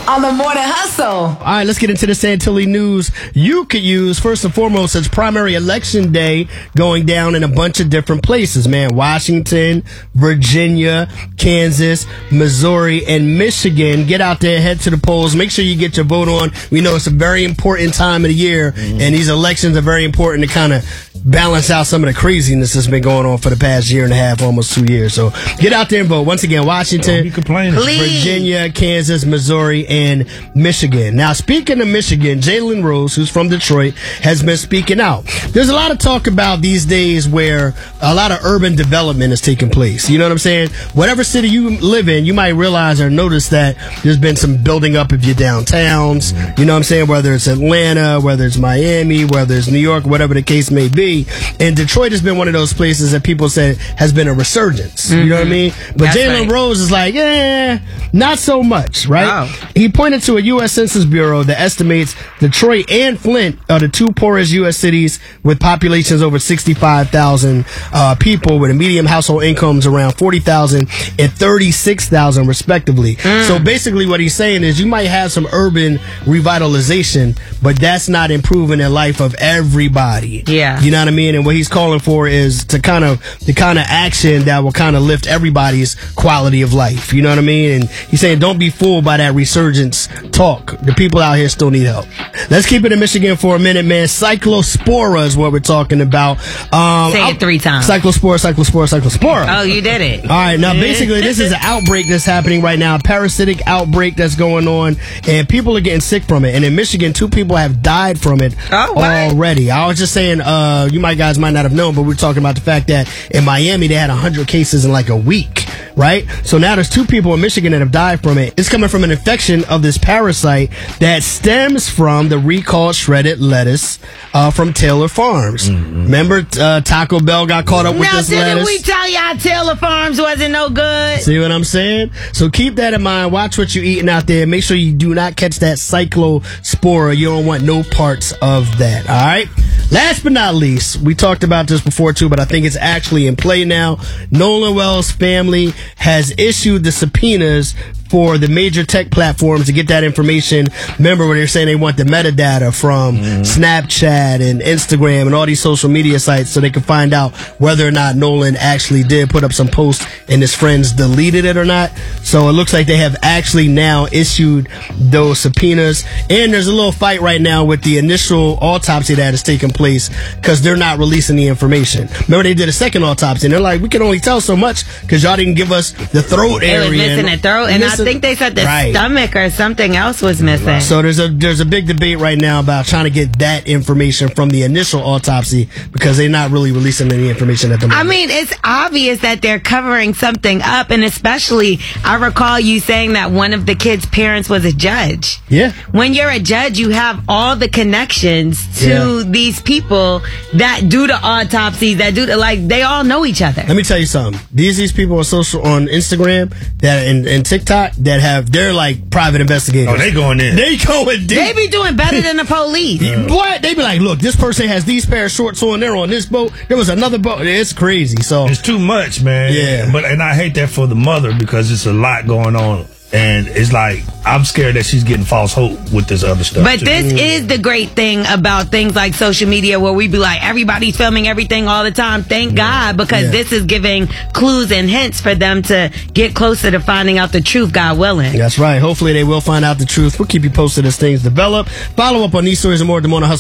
on the Morning Hustle. All right, let's get into the Santilli news you could use. First and foremost, it's primary election day going down in a bunch of different places, man. Washington, Virginia, Kansas, Missouri, and Michigan. Get out there, head to the polls. Make sure you get your vote on. We know it's a very important time of the year, and these elections are very important to kind of balance out some of the craziness that's been going on for the past year and a half, almost 2 years. So get out there and vote. Once again, Washington, Virginia, Kansas, Missouri, and Michigan. Now, speaking of Michigan, Jalen Rose, who's from Detroit, has been speaking out. There's a lot of talk about these days where a lot of urban development is taking place. You know what I'm saying? Whatever city you live in, you might realize or notice that there's been some building up of your downtowns. You know what I'm saying? Whether it's Atlanta, whether it's Miami, whether it's New York, whatever the case may be. And Detroit has been one of those places that people said has been a resurgence. You know what I mean? But Jalen Rose is like, not so much, right? Wow. He pointed to a U.S. Census Bureau that estimates Detroit and Flint are the two poorest U.S. cities with populations over 65,000 people, with a median household incomes around 40,000 and 36,000 respectively. So basically what he's saying is you might have some urban revitalization, but that's not improving the life of everybody. Yeah. You know what I mean? And what he's calling for is the kind of action that will kind of lift everybody's quality of life. You know what I mean? And he's saying don't be fooled by that resurgence talk. The people out here still need help. Let's keep it in Michigan for a minute, man. Cyclospora is what we're talking about. Say it 3 times. Cyclospora. Oh, you did it. All right, now basically this is an outbreak that's happening right now, a parasitic outbreak that's going on, and people are getting sick from it. And in Michigan, 2 people have died from it already. I was just saying, you guys might not have known, but we're talking about the fact that in Miami they had 100 cases in like a week, right? So now there's 2 people in Michigan that have died from it. It's coming from an infection of this parasite that stems from the recalled shredded lettuce from Taylor Farms. Remember, Taco Bell got caught up with this lettuce? Now, didn't we tell y'all Taylor Farms wasn't no good? See what I'm saying? So keep that in mind. Watch what you're eating out there. Make sure you do not catch that cyclospora. You don't want no parts of that, all right? Last but not least, we talked about this before too, but I think it's actually in play now. Nolan Wells' family has issued the subpoenas for the major tech platforms to get that information. Remember when they're saying they want the metadata from Snapchat and Instagram and all these social media sites so they can find out whether or not Nolan actually did put up some posts and his friends deleted it or not. So it looks like they have actually now issued those subpoenas. And there's a little fight right now with the initial autopsy that has taken place because they're not releasing the information. Remember they did a second autopsy and they're like, we can only tell so much because y'all didn't give us the throat area. It was missing the throat, and I think they said the stomach or something else was missing. So there's a big debate right now about trying to get that information from the initial autopsy because they're not really releasing any information at the moment. I mean, it's obvious that they're covering something up, and especially I recall you saying that one of the kids' parents was a judge. Yeah. When you're a judge, you have all the connections to these people that do the autopsies, that do they all know each other. Let me tell you something. These people on Instagram that and TikTok that they're like private investigators. Oh, they going in. They going deep. They be doing better than the police. What? They be like, look, this person has these pair of shorts on. They're on this boat. There was another boat. It's crazy. So it's too much, man. Yeah. And I hate that for the mother because it's a lot going on. And it's like, I'm scared that she's getting false hope with this other stuff. But this is the great thing about things like social media where we be like, everybody's filming everything all the time. Thank God, because this is giving clues and hints for them to get closer to finding out the truth, God willing. That's right. Hopefully they will find out the truth. We'll keep you posted as things develop. Follow up on these stories and more at the Morning Hustle.